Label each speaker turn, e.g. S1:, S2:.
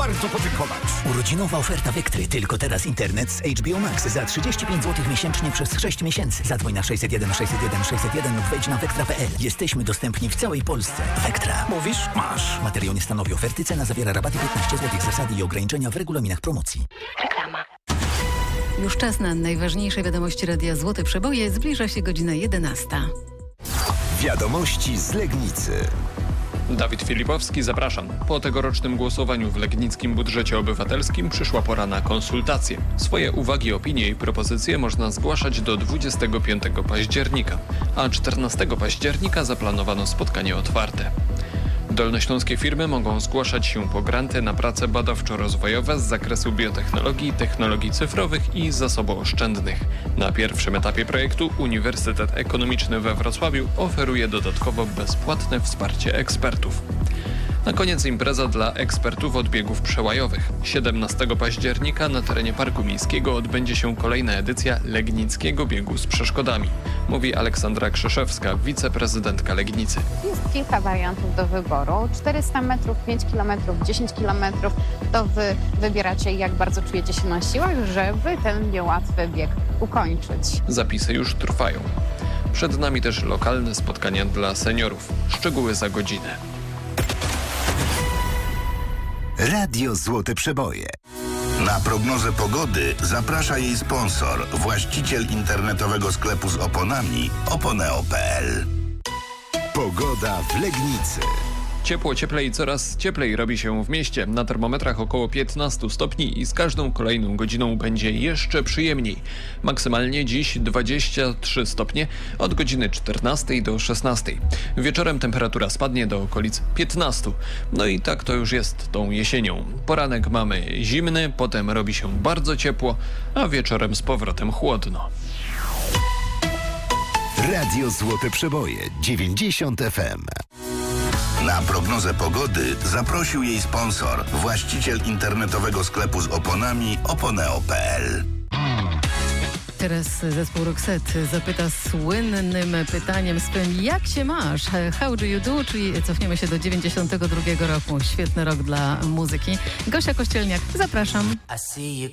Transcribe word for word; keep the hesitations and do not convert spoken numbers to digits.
S1: bardzo podziękować.
S2: Urodzinowa oferta Vectry. Tylko teraz internet z H B O Max za trzydzieści pięć złotych miesięcznie przez sześć miesięcy. Zadzwoń na sześćset jeden sześćset jeden sześćset jeden lub wejdź na vectra kropka p l. Jesteśmy dostępni w całej Polsce. Vectra.
S1: Mówisz? Masz.
S2: Materiał nie stanowi oferty. Cena zawiera rabaty piętnaście złotych. Zasady i ograniczenia w regulaminach promocji.
S3: Reklama.
S4: Już czas na najważniejsze wiadomości Radia Złote Przeboje. Zbliża się godzina jedenasta.
S5: Wiadomości z Legnicy.
S6: Dawid Filipowski, zapraszam. Po tegorocznym głosowaniu w legnickim budżecie obywatelskim przyszła pora na konsultacje. Swoje uwagi, opinie i propozycje można zgłaszać do dwudziestego piątego października, a czternastego października zaplanowano spotkanie otwarte. Dolnośląskie firmy mogą zgłaszać się po granty na prace badawczo-rozwojowe z zakresu biotechnologii, technologii cyfrowych i zasobooszczędnych. Na pierwszym etapie projektu Uniwersytet Ekonomiczny we Wrocławiu oferuje dodatkowo bezpłatne wsparcie ekspertów. Na koniec impreza dla ekspertów od biegów przełajowych. siedemnastego października na terenie Parku Miejskiego odbędzie się kolejna edycja Legnickiego Biegu z Przeszkodami, mówi Aleksandra Krzyszewska, wiceprezydentka Legnicy.
S7: Jest kilka wariantów do wyboru. czterysta metrów, pięć kilometrów, dziesięć kilometrów. To wy wybieracie, jak bardzo czujecie się na siłach, żeby ten niełatwy bieg ukończyć.
S6: Zapisy już trwają. Przed nami też lokalne spotkania dla seniorów. Szczegóły za godzinę.
S5: Radio Złote Przeboje.
S8: Na prognozę pogody zaprasza jej sponsor, właściciel internetowego sklepu z oponami oponeo kropka p l.
S5: Pogoda w Legnicy.
S6: Ciepło, cieplej i coraz cieplej robi się w mieście. Na termometrach około piętnaście stopni i z każdą kolejną godziną będzie jeszcze przyjemniej. Maksymalnie dziś dwadzieścia trzy stopnie od godziny czternastej do szesnastej. Wieczorem temperatura spadnie do okolic piętnastu. No i tak to już jest tą jesienią. Poranek mamy zimny, potem robi się bardzo ciepło, a wieczorem z powrotem chłodno.
S5: Radio Złote Przeboje dziewięćdziesiąt F M.
S8: Na prognozę pogody zaprosił jej sponsor, właściciel internetowego sklepu z oponami oponeo kropka p l.
S4: Teraz zespół Roxette zapyta słynnym pytaniem swym: jak się masz? How do you do? Czyli cofniemy się do dziewięćdziesiątego drugiego roku. Świetny rok dla muzyki. Gosia Kościelniak, zapraszam.